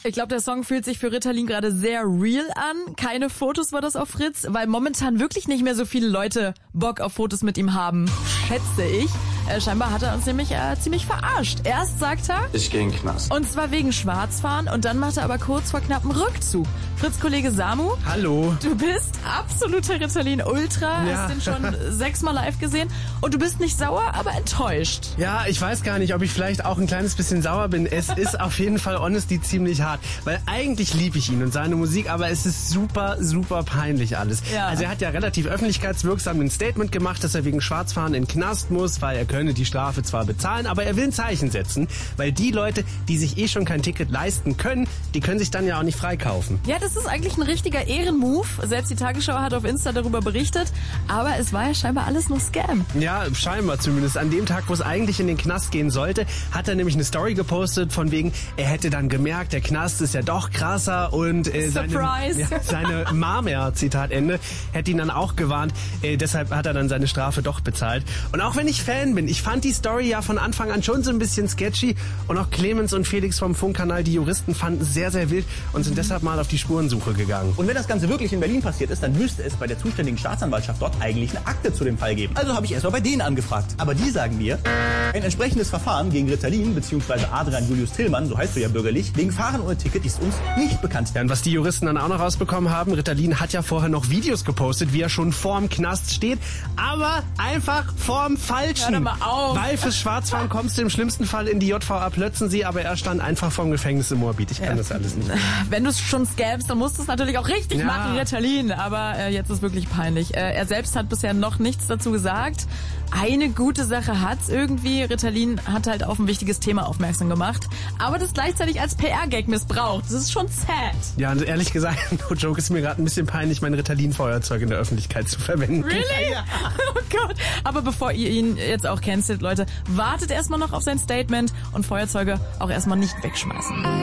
Ich glaube, der Song fühlt sich für Ritalin gerade sehr real an. Keine Fotos war das auf Fritz, weil momentan wirklich nicht mehr so viele Leute Bock auf Fotos mit ihm haben, schätze ich. Scheinbar hat er uns nämlich ziemlich verarscht. Erst sagt er, ich gehe in den Knast. Und zwar wegen Schwarzfahren und dann macht er aber kurz vor knapp einen Rückzug. Fritz-Kollege Samu. Hallo. Du bist absoluter Ritalin-Ultra, Ja. hast den schon 6-mal live gesehen und du bist nicht sauer, aber enttäuscht. Ja, ich weiß gar nicht, ob ich vielleicht auch ein kleines bisschen sauer bin. Es ist auf jeden Fall honesty ziemlich hart, weil eigentlich liebe ich ihn und seine Musik, aber es ist super, super peinlich alles. Ja. Also er hat ja relativ öffentlichkeitswirksam ein Statement gemacht, dass er wegen Schwarzfahren in den Knast muss, weil er könne die Strafe zwar bezahlen, aber er will ein Zeichen setzen, weil die Leute, die sich eh schon kein Ticket leisten können, die können sich dann ja auch nicht freikaufen. Ja, das ist eigentlich ein richtiger Ehrenmove. Selbst die Tagesschau hat auf Insta darüber berichtet, aber es war ja scheinbar alles nur Scam. Ja, scheinbar zumindest. An dem Tag, wo es eigentlich in den Knast gehen sollte, hat er nämlich eine Story gepostet von wegen, er hätte dann gemerkt, der Knast ist ja doch krasser und Surprise. seine Mom, Zitat Ende, hätte ihn dann auch gewarnt. Deshalb hat er dann seine Strafe doch bezahlt. Und auch wenn ich Fan bin, ich fand die Story ja von Anfang an schon so ein bisschen sketchy und auch Clemens und Felix vom Funkkanal, die Juristen, fanden es sehr, sehr wild und sind deshalb mal auf die Spurensuche gegangen. Und wenn das Ganze wirklich in Berlin passiert ist, dann müsste es bei der zuständigen Staatsanwaltschaft dort eigentlich eine Akte zu dem Fall geben. Also habe ich erstmal bei denen angefragt. Aber die sagen mir, ein entsprechendes Verfahren gegen Ritalin bzw. Adrian Julius Tillmann, so heißt du ja bürgerlich, wegen Fahren ohne Ticket ist uns nicht bekannt. Ja, und was die Juristen dann auch noch rausbekommen haben, Ritalin hat ja vorher noch Videos gepostet, wie er schon vorm Knast steht, aber einfach vorm Falschen. Hör doch mal auf. Weil fürs Schwarzfahren kommst du im schlimmsten Fall in die JVA Plötzensee, aber er stand einfach vorm Gefängnis im Moabit. Ich kann das alles nicht. Wenn du es schon scamst, dann musst du es natürlich auch richtig Ja. machen, Ritalin. Aber jetzt ist wirklich peinlich. Er selbst hat bisher noch nichts dazu gesagt. Eine gute Sache hat's irgendwie. Ritalin hat halt auf ein wichtiges Thema aufmerksam gemacht. Aber das gleichzeitig als PR-Gag missbraucht. Das ist schon sad. Ja, und ehrlich gesagt, no joke, ist mir gerade ein bisschen peinlich, mein Ritalin-Feuerzeug in der Öffentlichkeit zu verwenden. Really? Ja. Oh Gott. Aber bevor ihr ihn jetzt auch cancelt, Leute, wartet erstmal noch auf sein Statement und Feuerzeuge auch erstmal nicht wegschmeißen.